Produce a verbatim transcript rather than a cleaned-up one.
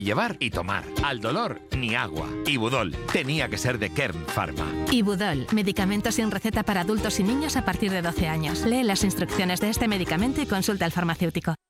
llevar y tomar. Al dolor, ni agua. Ibudol, tenía que ser de Kern Pharma. Ibudol, medicamento sin receta para adultos y niños a partir de doce años. Lee las instrucciones de este medicamento y consulta al farmacéutico.